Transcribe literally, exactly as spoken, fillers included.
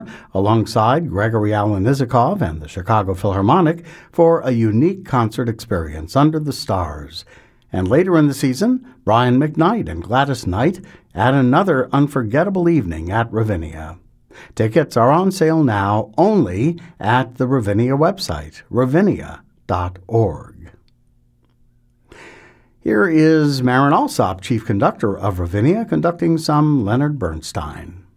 alongside Gregory Alan Isakov and the Chicago Philharmonic for a unique concert experience under the stars. And later in the season, Brian McKnight and Gladys Knight add another unforgettable evening at Ravinia. Tickets are on sale now only at the Ravinia website, ravinia dot org. Here is Marin Alsop, Chief Conductor of Ravinia, conducting some Leonard Bernstein.